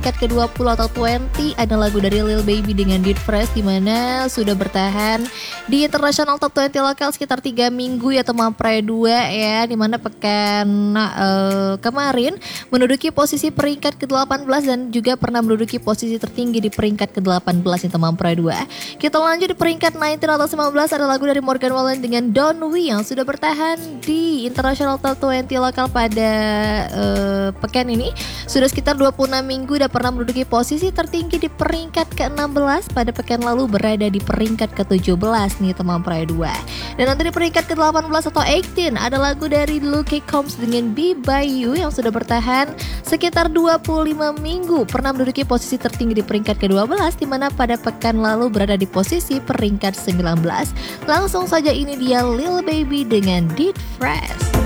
peringkat ke-20 atau 20 ada lagu dari Lil Baby dengan Deep Fresh, dimana sudah bertahan di internasional top 20 lokal sekitar 3 minggu ya teman Pre 2 ya, dimana pekan kemarin menduduki posisi peringkat ke-18 dan juga pernah menduduki posisi tertinggi di peringkat ke-18 ya teman Pre 2. Kita lanjut di peringkat 19 atau 19 ada lagu dari Morgan Wallen dengan Don't We yang sudah bertahan di internasional top 20 lokal pada pekan ini. Sudah sekitar 26 minggu dan pernah menduduki posisi tertinggi di peringkat ke-16, pada pekan lalu berada di peringkat ke-17 nih teman Pre 2. Dan nanti di peringkat ke-18 atau 18 ada lagu dari Lucky Combs dengan Be By You yang sudah bertahan sekitar 25 minggu, pernah menduduki posisi tertinggi di peringkat ke-12, dimana pada pekan lalu berada di posisi peringkat 19. Langsung saja ini dia Lil Baby dengan Deep Fresh.